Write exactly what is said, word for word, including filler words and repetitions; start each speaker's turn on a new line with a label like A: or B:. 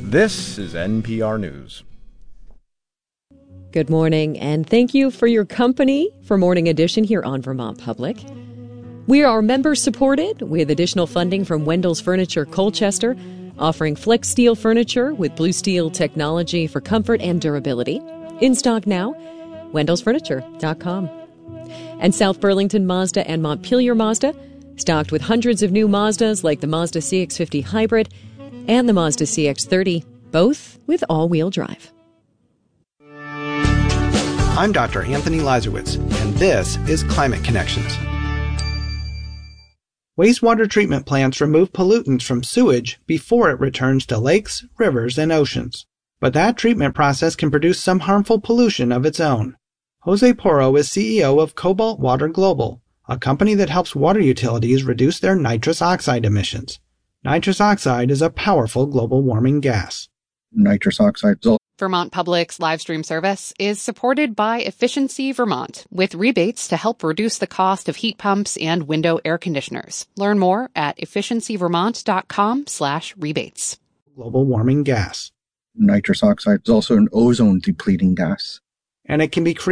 A: This is N P R News.
B: Good morning, and thank you for your company for Morning Edition here on Vermont Public. We are member-supported with additional funding from Wendell's Furniture Colchester, offering flex steel furniture with blue steel technology for comfort and durability. In stock now, wendells furniture dot com. And South Burlington Mazda and Montpelier Mazda, stocked with hundreds of new Mazdas like the Mazda C X fifty Hybrid and the Mazda C X thirty, both with all-wheel drive.
C: I'm Doctor Anthony Lazarowitz, and this is Climate Connections. Wastewater treatment plants remove pollutants from sewage before it returns to lakes, rivers, and oceans. But that treatment process can produce some harmful pollution of its own. Jose Porro is C E O of Cobalt Water Global, a company that helps water utilities reduce their nitrous oxide emissions. Nitrous oxide is a powerful global warming gas.
D: Nitrous oxide.
E: Vermont Public's live stream service is supported by Efficiency Vermont, with rebates to help reduce the cost of heat pumps and window air conditioners. Learn more at efficiency vermont dot com slash rebates.
C: Global warming gas.
D: Nitrous oxide is also an ozone-depleting gas.
C: And it can be created